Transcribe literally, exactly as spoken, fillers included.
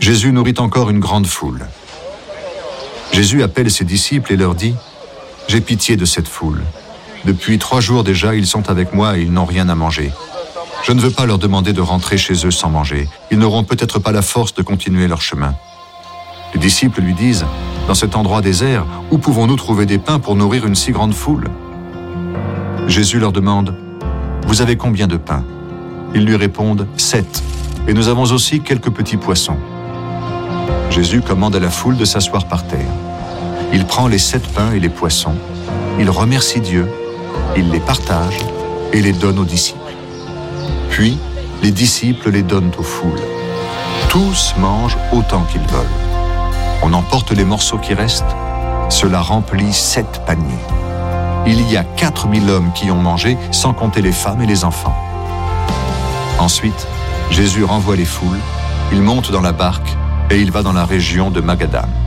Jésus nourrit encore une grande foule. Jésus appelle ses disciples et leur dit « J'ai pitié de cette foule. Depuis trois jours déjà, ils sont avec moi et ils n'ont rien à manger. Je ne veux pas leur demander de rentrer chez eux sans manger. Ils n'auront peut-être pas la force de continuer leur chemin. » Les disciples lui disent « Dans cet endroit désert, où pouvons-nous trouver des pains pour nourrir une si grande foule ?» Jésus leur demande « Vous avez combien de pains ?» Ils lui répondent « Sept, et nous avons aussi quelques petits poissons. » Jésus commande à la foule de s'asseoir par terre. Il prend les sept pains et les poissons, il remercie Dieu, il les partage et les donne aux disciples. Puis, les disciples les donnent aux foules. Tous mangent autant qu'ils veulent. On emporte les morceaux qui restent, cela remplit sept paniers. Il y a quatre mille hommes qui ont mangé, sans compter les femmes et les enfants. Ensuite, Jésus renvoie les foules, il monte dans la barque et il va dans la région de Magadam.